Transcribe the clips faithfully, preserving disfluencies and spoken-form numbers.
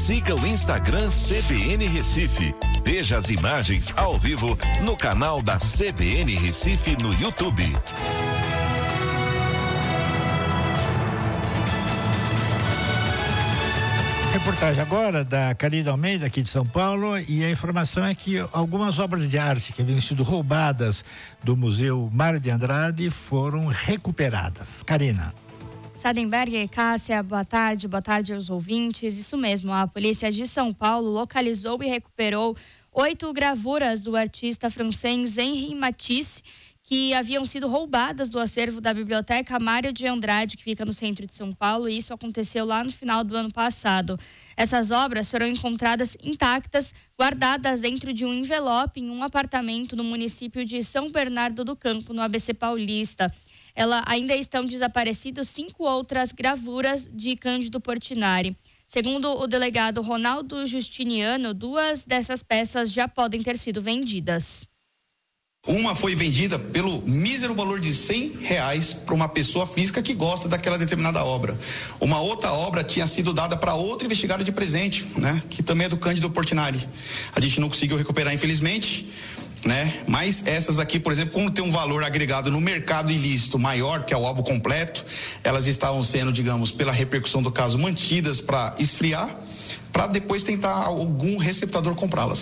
Siga o Instagram C B N Recife. Veja as imagens ao vivo no canal da C B N Recife no YouTube. Reportagem agora da Karina Almeida, aqui de São Paulo, e a informação é que algumas obras de arte que haviam sido roubadas do Museu Mário de Andrade foram recuperadas. Karina. Sadenberg e Cássia, boa tarde, boa tarde aos ouvintes. Isso mesmo, a polícia de São Paulo localizou e recuperou oito gravuras do artista francês Henri Matisse, que haviam sido roubadas do acervo da Biblioteca Mário de Andrade, que fica no centro de São Paulo, e isso aconteceu lá no final do ano passado. Essas obras foram encontradas intactas, guardadas dentro de um envelope em um apartamento no município de São Bernardo do Campo, no A B C Paulista. Ela ainda estão desaparecidas cinco outras gravuras de Cândido Portinari. Segundo o delegado Ronaldo Justiniano, duas dessas peças já podem ter sido vendidas. Uma foi vendida pelo mísero valor de cem reais para uma pessoa física que gosta daquela determinada obra. Uma outra obra tinha sido dada para outro investigado de presente, né? Que também é do Cândido Portinari. A gente não conseguiu recuperar, infelizmente, né? Mas essas aqui, por exemplo, como tem um valor agregado no mercado ilícito maior, que é o álbum completo, elas estavam sendo, digamos, pela repercussão do caso, mantidas para esfriar, para depois tentar algum receptador comprá-las.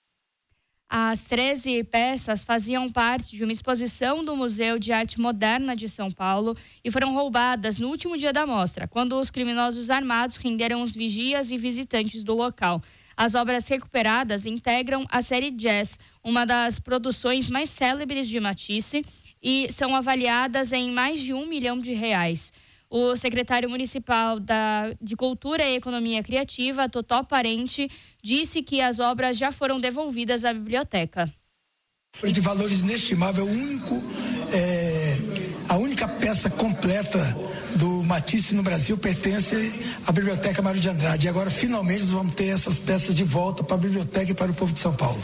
As treze peças faziam parte de uma exposição do Museu de Arte Moderna de São Paulo e foram roubadas no último dia da mostra, quando os criminosos armados renderam os vigias e visitantes do local. As obras recuperadas integram a série Jazz, uma das produções mais célebres de Matisse, e são avaliadas em mais de um milhão de reais. O secretário municipal da, de Cultura e Economia Criativa, Totó Parente, disse que as obras já foram devolvidas à biblioteca. De valores inestimáveis, o único, é, a única peça completa do Matisse no Brasil pertence à Biblioteca Mário de Andrade. E agora, finalmente, nós vamos ter essas peças de volta para a biblioteca e para o povo de São Paulo.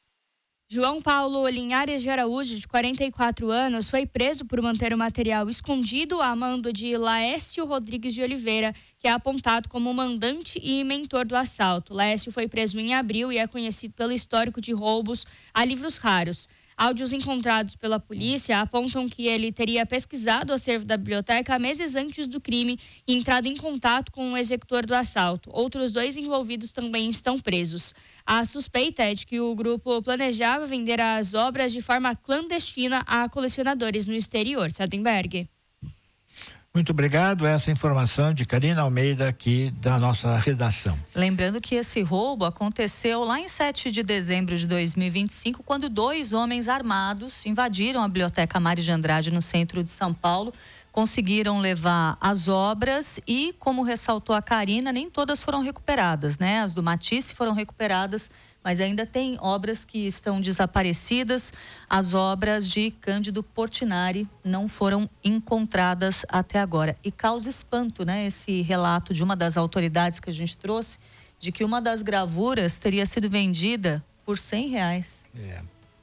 João Paulo Linhares de Araújo, de quarenta e quatro anos, foi preso por manter o material escondido a mando de Laércio Rodrigues de Oliveira, que é apontado como mandante e mentor do assalto. Laércio foi preso em abril e é conhecido pelo histórico de roubos a livros raros. Áudios encontrados pela polícia apontam que ele teria pesquisado o acervo da biblioteca meses antes do crime e entrado em contato com o executor do assalto. Outros dois envolvidos também estão presos. A suspeita é de que o grupo planejava vender as obras de forma clandestina a colecionadores no exterior. Sadenberg. Muito obrigado. Essa informação de Karina Almeida aqui da nossa redação. Lembrando que esse roubo aconteceu lá em sete de dezembro de dois mil e vinte e cinco, quando dois homens armados invadiram a Biblioteca Mário de Andrade no centro de São Paulo. Conseguiram levar as obras e, como ressaltou a Karina, nem todas foram recuperadas, né? As do Matisse foram recuperadas, mas ainda tem obras que estão desaparecidas. As obras de Cândido Portinari não foram encontradas até agora. E causa espanto, né? Esse relato de uma das autoridades que a gente trouxe, de que uma das gravuras teria sido vendida por cem reais. É.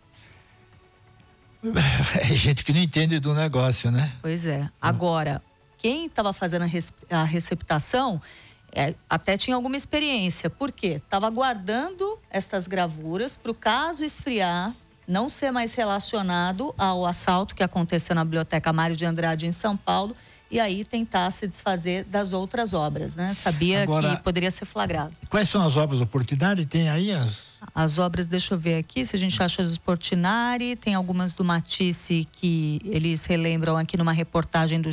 É gente que não entende do negócio, né? Pois é. Agora, quem estava fazendo a, res, a receptação é, até tinha alguma experiência. Por quê? Estava guardando estas gravuras para o caso esfriar, não ser mais relacionado ao assalto que aconteceu na Biblioteca Mário de Andrade em São Paulo e aí tentar se desfazer das outras obras, né? Sabia Agora, que poderia ser flagrado. Quais são as obras do Portinari? Tem aí as... As obras, deixa eu ver aqui, se a gente acha do Portinari, tem algumas do Matisse que eles relembram aqui numa reportagem do